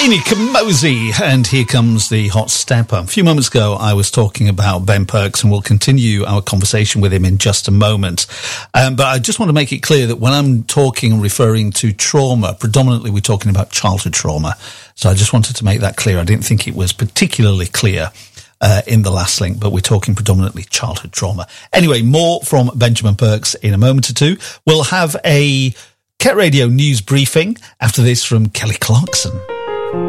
Enoch Mosey, and here comes the hot stepper. A few moments ago, I was talking about Ben Perks, and we'll continue our conversation with him in just a moment. But I just want to make it clear that when I'm talking and referring to trauma, predominantly we're talking about childhood trauma. So I just wanted to make that clear. I didn't think it was particularly clear in the last link, but we're talking predominantly childhood trauma. Anyway, more from Benjamin Perks in a moment or two. We'll have a Ket Radio news briefing after this from Kelly Clarkson.